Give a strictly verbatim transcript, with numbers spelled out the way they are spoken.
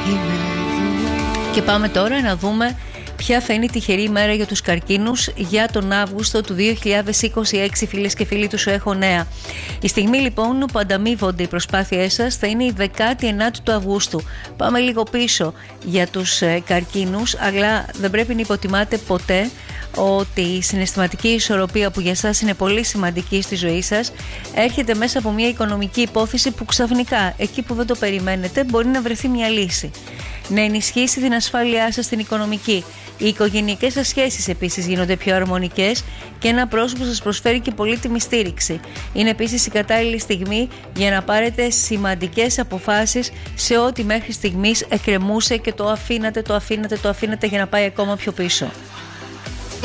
Και πάμε τώρα να δούμε ποια θα είναι η τυχερή ημέρα για τους καρκίνους για τον Αύγουστο του δύο χιλιάδες είκοσι έξι, φίλες και φίλοι του Σου Έχω Νέα. Η στιγμή λοιπόν που ανταμείβονται οι προσπάθειές σας θα είναι η δεκάτη ενάτη του Αυγούστου. Πάμε λίγο πίσω για τους ε, καρκίνους, αλλά δεν πρέπει να υποτιμάτε ποτέ ότι η συναισθηματική ισορροπία που για σας είναι πολύ σημαντική στη ζωή σας έρχεται μέσα από μια οικονομική υπόθεση που ξαφνικά, εκεί που δεν το περιμένετε, μπορεί να βρεθεί μια λύση. Να ενισχύσει την ασφάλειά σας στην οικονομική. Οι οικογενειακές σας σχέσεις επίσης γίνονται πιο αρμονικές και ένα πρόσωπο σας προσφέρει και πολύτιμη στήριξη. Είναι επίσης η κατάλληλη στιγμή για να πάρετε σημαντικές αποφάσεις σε ό,τι μέχρι στιγμής εκκρεμούσε και το αφήνατε, το αφήνατε, το αφήνατε για να πάει ακόμα πιο πίσω.